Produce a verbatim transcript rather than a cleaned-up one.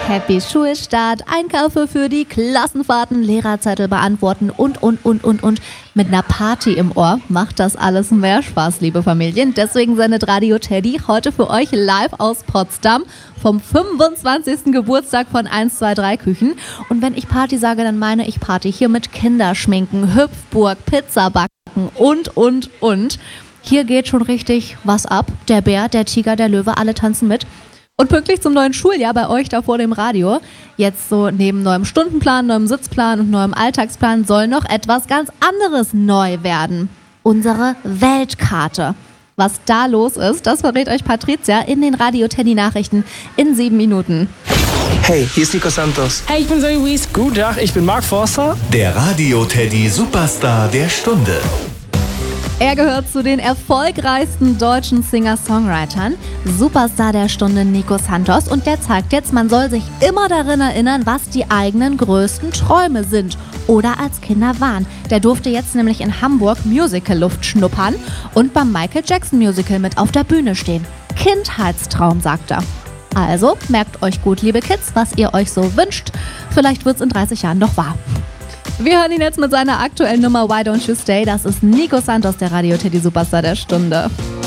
Happy Schulstart, Einkäufe für die Klassenfahrten, Lehrerzettel beantworten und, und, und, und, und. Mit einer Party im Ohr macht das alles mehr Spaß, liebe Familien. Deswegen sendet Radio Teddy heute für euch live aus Potsdam vom fünfundzwanzigsten Geburtstag von eins zwei drei Küchen. Und wenn ich Party sage, dann meine ich Party hier mit Kinderschminken, Hüpfburg, Pizza backen und, und, und. Hier geht schon richtig was ab. Der Bär, der Tiger, der Löwe, alle tanzen mit. Und pünktlich zum neuen Schuljahr bei euch da vor dem Radio, jetzt so neben neuem Stundenplan, neuem Sitzplan und neuem Alltagsplan soll noch etwas ganz anderes neu werden. Unsere Weltkarte. Was da los ist, das verrät euch Patricia in den Radio Teddy Nachrichten in sieben Minuten. Hey, hier ist Nico Santos. Hey, ich bin Zoe Wies. Guten Tag, ich bin Mark Forster. Der Radio Teddy Superstar der Stunde. Er gehört zu den erfolgreichsten deutschen Singer-Songwritern. Superstar der Stunde Nico Santos. Und der zeigt jetzt, man soll sich immer daran erinnern, was die eigenen größten Träume sind oder als Kinder waren. Der durfte jetzt nämlich in Hamburg Musical-Luft schnuppern und beim Michael Jackson Musical mit auf der Bühne stehen. Kindheitstraum, sagt er. Also merkt euch gut, liebe Kids, was ihr euch so wünscht. Vielleicht wird's in dreißig Jahren noch wahr. Wir hören ihn jetzt mit seiner aktuellen Nummer Why Don't You Stay. Das ist Nico Santos, der Radio Teddy Superstar der Stunde.